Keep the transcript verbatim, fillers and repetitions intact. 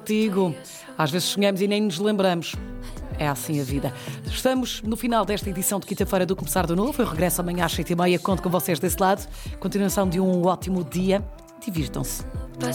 Contigo. Às vezes sonhamos e nem nos lembramos. É assim a vida. Estamos no final desta edição de quinta-feira do Começar do Novo. Eu regresso amanhã às sete e meia. Conto com vocês desse lado. Continuação de um ótimo dia. Divirtam-se.